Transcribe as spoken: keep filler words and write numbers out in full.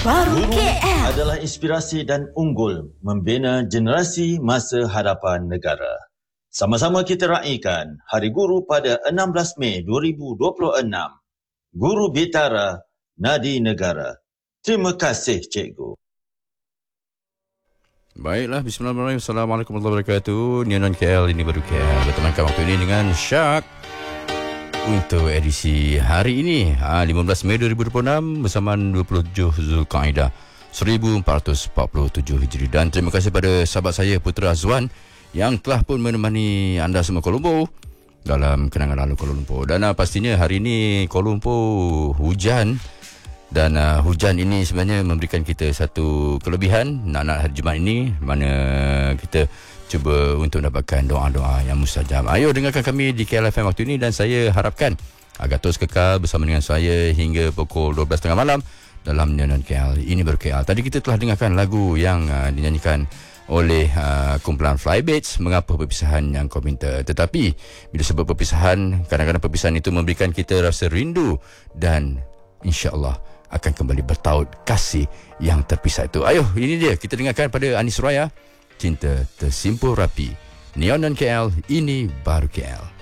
Baru Guru K L adalah inspirasi dan unggul membina generasi masa hadapan negara. Sama-sama kita raikan Hari Guru pada enam belas Mei dua ribu dua puluh enam. Guru Bitara, Nadi Negara. Terima kasih, Cikgu. Baiklah, bismillahirrahmanirrahim. Assalamualaikum warahmatullahi wabarakatuh. Nyonon K L, ini baru K L. Bertemankan waktu ini dengan Syak untuk edisi hari ini, lima belas Mei dua ribu dua puluh enam, bersamaan dua puluh tujuh Zulkaidah seribu empat ratus empat puluh tujuh Hijri. Dan terima kasih pada sahabat saya Putra Azwan yang telah pun menemani anda semua Kuala Lumpur dalam kenangan lalu Kuala Lumpur. Dan uh, pastinya hari ini Kuala Lumpur hujan. Dan uh, hujan ini sebenarnya memberikan kita satu kelebihan nak-nak hari Jumaat ini, mana kita cuba untuk mendapatkan doa-doa yang mustajab. Ayo dengarkan kami di K L F M waktu ini, dan saya harapkan agar terus kekal bersama dengan saya hingga pukul dua belas tiga puluh malam dalam Nyonon K L. Ini baru K L. Tadi kita telah dengarkan lagu yang uh, dinyanyikan oleh uh, kumpulan Flybaits, Mengapa Perpisahan Yang Kau Minta. Tetapi bila sebut perpisahan, kadang-kadang perpisahan itu memberikan kita rasa rindu, dan insya-Allah akan kembali bertaut kasih yang terpisah itu. Ayo, ini dia, kita dengarkan pada Anis Raya, Cinta Tersimpul Rapi. Nyonon K L, ini baru K L.